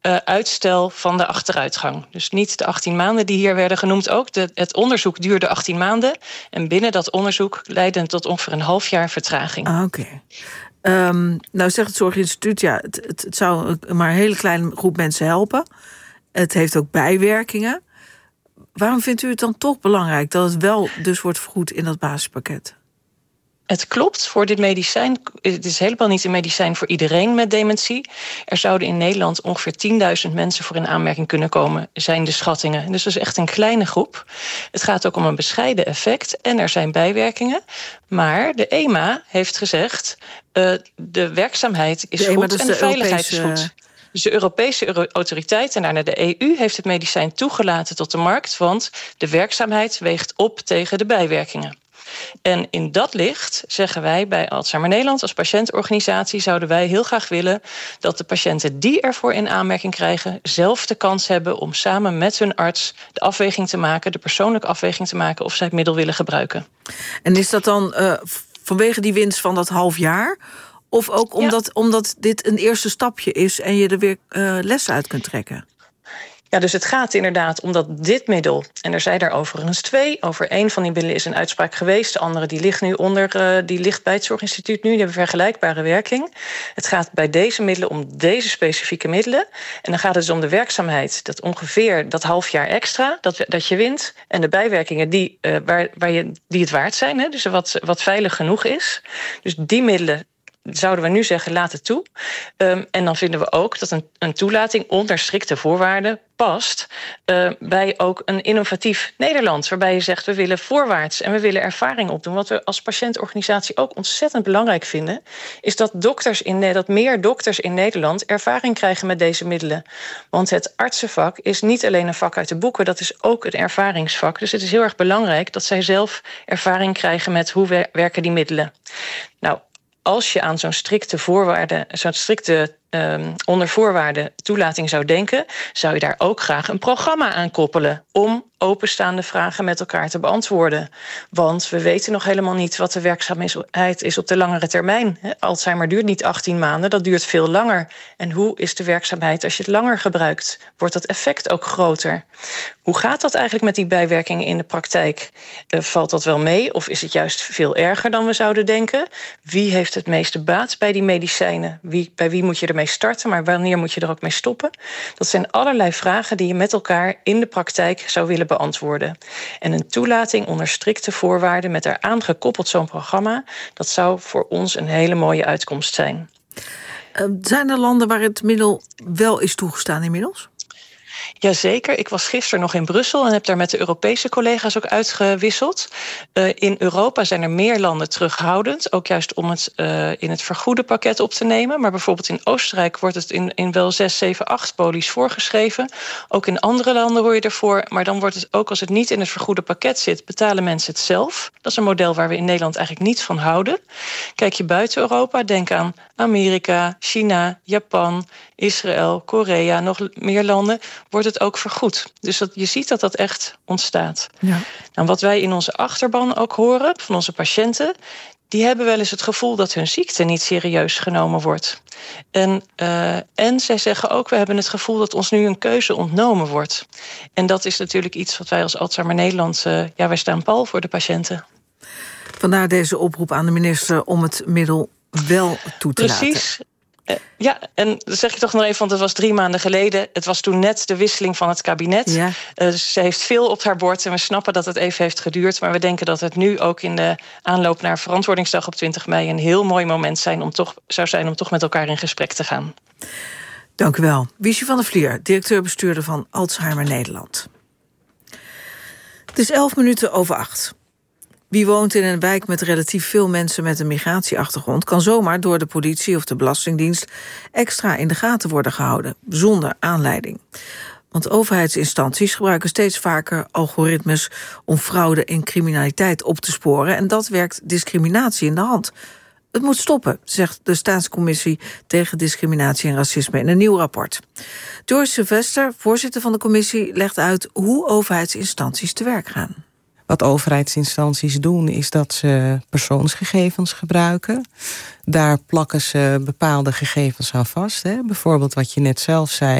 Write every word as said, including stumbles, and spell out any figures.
uh, uitstel van de achteruitgang. Dus niet de achttien maanden die hier werden genoemd ook. De, het onderzoek duurde achttien maanden. En binnen dat onderzoek leidde het tot ongeveer een half jaar vertraging. Ah, oké. Okay. Um, nou zegt het Zorginstituut, ja, het, het, het zou maar een hele kleine groep mensen helpen. Het heeft ook bijwerkingen. Waarom vindt u het dan toch belangrijk dat het wel dus wordt vergoed in dat basispakket? Het klopt, voor dit medicijn. Het is helemaal niet een medicijn voor iedereen met dementie. Er zouden in Nederland ongeveer tienduizend mensen voor in aanmerking kunnen komen, zijn de schattingen. Dus dat is echt een kleine groep. Het gaat ook om een bescheiden effect en er zijn bijwerkingen. Maar de E M A heeft gezegd, uh, de werkzaamheid is de goed E M A, dus en de, de veiligheid Europese... is goed. Dus de Europese autoriteit en daarna de E U heeft het medicijn toegelaten tot de markt, want de werkzaamheid weegt op tegen de bijwerkingen. En in dat licht zeggen wij bij Alzheimer Nederland als patiëntenorganisatie zouden wij heel graag willen dat de patiënten die ervoor in aanmerking krijgen zelf de kans hebben om samen met hun arts de afweging te maken, de persoonlijke afweging te maken of zij het middel willen gebruiken. En is dat dan uh, vanwege die winst van dat half jaar? Of ook omdat, ja. omdat dit een eerste stapje is en je er weer uh, lessen uit kunt trekken? Ja, dus het gaat inderdaad omdat dit middel, en er zijn er overigens twee, over één van die middelen is een uitspraak geweest, de andere die ligt nu onder, uh, die ligt bij het Zorginstituut nu, die hebben vergelijkbare werking. Het gaat bij deze middelen om deze specifieke middelen. En dan gaat het dus om de werkzaamheid, dat ongeveer dat half jaar extra, dat, dat je wint, en de bijwerkingen die, uh, waar, waar je, die het waard zijn, hè, dus wat, wat veilig genoeg is. Dus die middelen zouden we nu zeggen, laat het toe. Um, en dan vinden we ook dat een, een toelating onder strikte voorwaarden past uh, bij ook een innovatief Nederland, waarbij je zegt, we willen voorwaarts en we willen ervaring opdoen. Wat we als patiëntorganisatie ook ontzettend belangrijk vinden, is dat, dokters in, dat meer dokters in Nederland ervaring krijgen met deze middelen. Want het artsenvak is niet alleen een vak uit de boeken, dat is ook een ervaringsvak. Dus het is heel erg belangrijk dat zij zelf ervaring krijgen met hoe we, werken die middelen. Nou, als je aan zo'n strikte voorwaarden, zo'n strikte um, onder voorwaarden toelating zou denken, zou je daar ook graag een programma aan koppelen om openstaande vragen met elkaar te beantwoorden. Want we weten nog helemaal niet wat de werkzaamheid is op de langere termijn. Alzheimer duurt niet achttien maanden, dat duurt veel langer. En hoe is de werkzaamheid als je het langer gebruikt? Wordt dat effect ook groter? Hoe gaat dat eigenlijk met die bijwerkingen in de praktijk? Uh, valt dat wel mee of is het juist veel erger dan we zouden denken? Wie heeft het meeste baat bij die medicijnen? Wie, bij wie moet je ermee starten, maar wanneer moet je er ook mee stoppen? Dat zijn allerlei vragen die je met elkaar in de praktijk zou willen beantwoorden. En een toelating onder strikte voorwaarden met daaraan gekoppeld zo'n programma, dat zou voor ons een hele mooie uitkomst zijn. Uh, zijn er landen waar het middel wel is toegestaan inmiddels? Jazeker, ik was gisteren nog in Brussel en heb daar met de Europese collega's ook uitgewisseld. Uh, in Europa zijn er meer landen terughoudend, ook juist om het uh, in het vergoede pakket op te nemen. Maar bijvoorbeeld in Oostenrijk wordt het in, in wel zes, zeven, acht polies voorgeschreven. Ook in andere landen hoor je ervoor, maar dan wordt het ook als het niet in het vergoede pakket zit, betalen mensen het zelf. Dat is een model waar we in Nederland eigenlijk niet van houden. Kijk je buiten Europa, denk aan Amerika, China, Japan, Israël, Korea, nog meer landen, wordt het ook vergoed. Dus dat, je ziet dat dat echt ontstaat. Ja. Nou, wat wij in onze achterban ook horen van onze patiënten, die hebben wel eens het gevoel dat hun ziekte niet serieus genomen wordt. En, uh, en zij zeggen ook, we hebben het gevoel dat ons nu een keuze ontnomen wordt. En dat is natuurlijk iets wat wij als Alzheimer Nederland, uh, ja, wij staan pal voor de patiënten. Vandaar deze oproep aan de minister om het middel wel toe te laten. Precies. Uh, ja, en dat zeg ik toch nog even, want het was drie maanden geleden. Het was toen net de wisseling van het kabinet. Ja. Uh, dus ze heeft veel op haar bord en we snappen dat het even heeft geduurd. Maar we denken dat het nu ook in de aanloop naar Verantwoordingsdag op twintig mei... een heel mooi moment zijn om toch, zou zijn om toch met elkaar in gesprek te gaan. Dank u wel. Wiesje van der Vlier, directeur-bestuurder van Alzheimer Nederland. Het is elf minuten over acht. Wie woont in een wijk met relatief veel mensen met een migratieachtergrond kan zomaar door de politie of de Belastingdienst extra in de gaten worden gehouden, zonder aanleiding. Want overheidsinstanties gebruiken steeds vaker algoritmes om fraude en criminaliteit op te sporen en dat werkt discriminatie in de hand. Het moet stoppen, zegt de Staatscommissie tegen discriminatie en racisme in een nieuw rapport. George Sylvester, voorzitter van de commissie, legt uit hoe overheidsinstanties te werk gaan. Wat overheidsinstanties doen is dat ze persoonsgegevens gebruiken. Daar plakken ze bepaalde gegevens aan vast. Hè. Bijvoorbeeld wat je net zelf zei.